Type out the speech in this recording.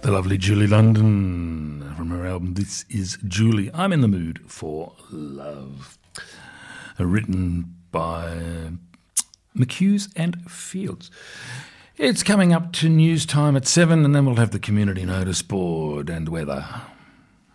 The lovely Julie London from her album This Is Julie. I'm in the Mood for Love. Written by McHughes and Fields. It's coming up to news time at 7, and then we'll have the community notice board and weather.